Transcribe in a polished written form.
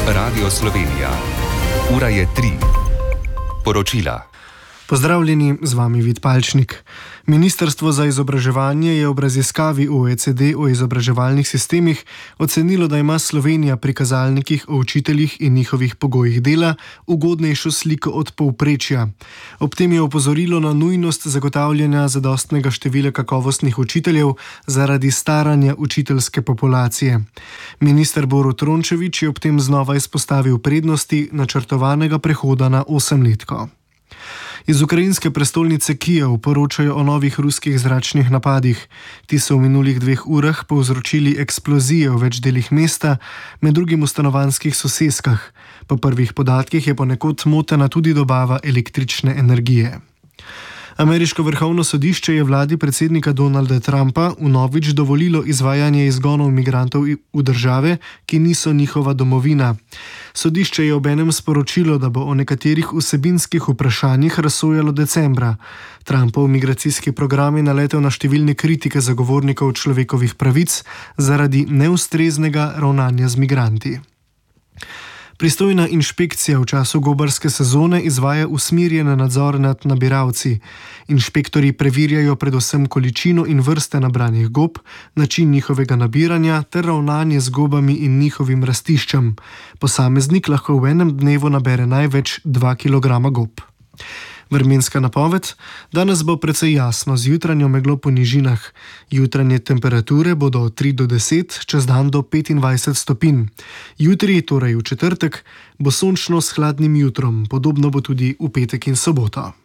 Radio Slovenija. Ura je 3. Poročila. Pozdravljeni, z vami Vid Palčnik. Ministrstvo za izobraževanje je ob raziskavi OECD o izobraževalnih sistemih ocenilo, da ima Slovenija pri kazalnikih o učiteljih in njihovih pogojih dela ugodnejšo sliko od povprečja. Ob tem je opozorilo na nujnost zagotavljanja zadostnega števila kakovostnih učiteljev zaradi staranja učiteljske populacije. Minister Borut Rončević je ob tem znova izpostavil prednosti načrtovanega prehoda na 8-letko. Iz ukrajinske prestolnice Kijev poročajo o novih ruskih zračnih napadih. Ti so v minulih 2 urah povzročili eksplozije v več delih mesta, med drugim v stanovanjskih soseskah. Po prvih podatkih je ponekod motena tudi dobava električne energije. Ameriško vrhovno sodišče je vladi predsednika Donalda Trumpa vnovič dovolilo izvajanje izgonov migrantov v države, ki niso njihova domovina. Sodišče je obenem sporočilo, da bo o nekaterih vsebinskih vprašanjih razsojalo decembra. Trumpov migracijski program je naletel na številne kritike zagovornikov človekovih pravic zaradi neustreznega ravnanja z migranti. Pristojna inšpekcija v času gobarske sezone izvaja usmerjene nadzore nad nabiralci. Inšpektorji preverjajo predvsem količino in vrste nabranih gob, način njihovega nabiranja ter ravnanje z gobami in njihovim rastiščem. Posameznik lahko v enem dnevu nabere največ 2 kg gob. Vremenska napoved: danes bo precej jasno z jutranjo meglo po nižinah. Jutranje temperature bodo od 3 do 10, čez dan do 25 stopinj. Jutri, torej v četrtek, bo sončno s hladnim jutrom, podobno bo tudi v petek in soboto.